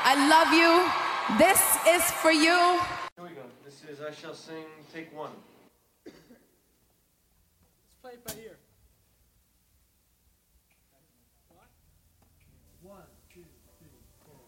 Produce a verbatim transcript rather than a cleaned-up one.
I love you. This is for you. Here we go. This is I Shall Sing, take one. Let's play it by ear. One.